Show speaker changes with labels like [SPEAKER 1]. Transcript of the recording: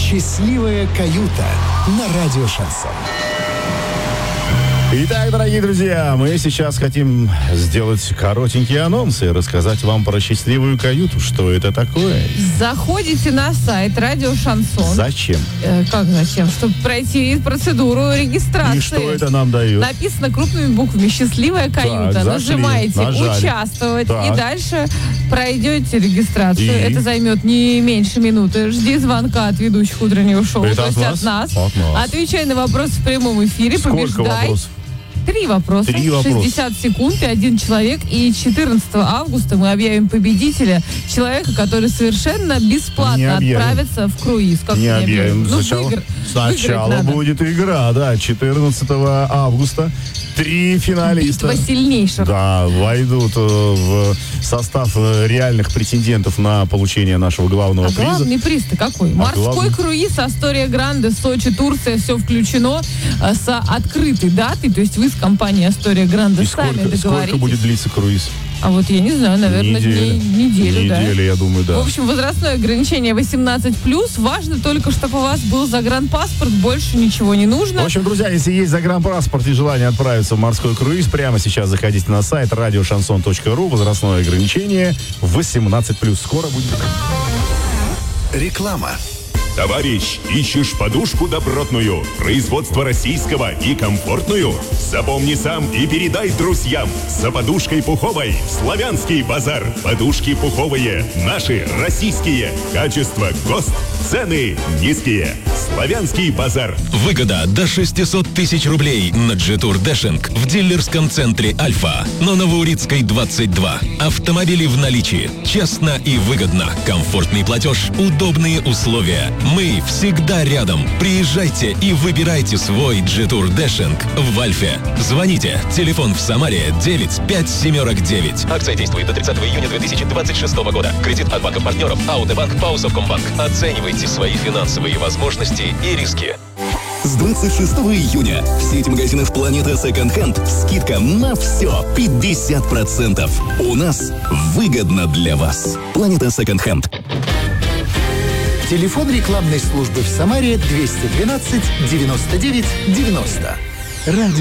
[SPEAKER 1] Счастливая каюта на радио Шансон.
[SPEAKER 2] Итак, дорогие друзья, мы сейчас хотим сделать коротенькие анонсы и рассказать вам про счастливую каюту. Что это такое?
[SPEAKER 3] Заходите на сайт Радио Шансон.
[SPEAKER 2] Зачем?
[SPEAKER 3] Как зачем? Чтобы пройти процедуру регистрации.
[SPEAKER 2] И что это нам дает?
[SPEAKER 3] Написано крупными буквами «Счастливая каюта».
[SPEAKER 2] Так, зашли,
[SPEAKER 3] нажимаете
[SPEAKER 2] нажали.
[SPEAKER 3] «Участвовать»
[SPEAKER 2] Так.
[SPEAKER 3] и дальше пройдете регистрацию.
[SPEAKER 2] И?
[SPEAKER 3] Это займет не меньше минуты. Жди звонка от ведущих утреннего шоу,
[SPEAKER 2] Это
[SPEAKER 3] то есть
[SPEAKER 2] от
[SPEAKER 3] от нас.
[SPEAKER 2] нас? От нас.
[SPEAKER 3] Отвечай на вопросы в прямом эфире.
[SPEAKER 2] Сколько
[SPEAKER 3] Побеждай.
[SPEAKER 2] вопросов?
[SPEAKER 3] 3 вопроса, 60 секунд и 1 человек. И 14 августа мы объявим победителя, человека, который совершенно бесплатно отправится в круиз. Как
[SPEAKER 2] не объявим. Сначала будет игра, да, 14 августа. 3 финалиста.
[SPEAKER 3] Битва сильнейших.
[SPEAKER 2] Да, войдут в состав реальных претендентов на получение нашего главного приза.
[SPEAKER 3] Главный приз-то какой? Морской круиз, Астория Гранде, Сочи, Турция, все включено с открытой датой. То есть вы с компанией Астория Гранде сами договоритесь.
[SPEAKER 2] Сколько будет длиться круиз?
[SPEAKER 3] А вот я не знаю, наверное, неделю, да.
[SPEAKER 2] Неделю, я думаю, да.
[SPEAKER 3] В общем, возрастное ограничение 18+. Важно только, чтобы у вас был загранпаспорт, больше ничего не нужно.
[SPEAKER 2] В общем, друзья, если есть загранпаспорт и желание отправиться в морской круиз, прямо сейчас заходите на сайт radioshanson.ru. Возрастное ограничение 18+. Скоро будет.
[SPEAKER 1] Реклама.
[SPEAKER 4] Товарищ, ищешь подушку добротную, производство российского и комфортную? Запомни сам и передай друзьям. За подушкой пуховой в Славянский базар. Подушки пуховые, наши, российские. Качество ГОСТ, цены низкие. Славянский базар.
[SPEAKER 5] Выгода до 600 тысяч рублей на Джетур Дэшинг в дилерском центре «Альфа» на Новоурицкой, 22. Автомобили в наличии. Честно и выгодно. Комфортный платеж, удобные условия. Мы всегда рядом. Приезжайте и выбирайте свой Джетур Дэшинг в «Альфе». Звоните. Телефон в Самаре 95749.
[SPEAKER 6] Акция действует до 30 июня 2026 года. Кредит от банков-партнеров АОТ Банк, ПАО Совкомбанк. Оценивайте свои финансовые возможности и риски.
[SPEAKER 7] С 26 июня в сети магазинов «Планета Second Hand» скидка на все 50%. У нас выгодно для вас. «Планета Second Hand».
[SPEAKER 1] Телефон рекламной службы в Самаре 212 99 90.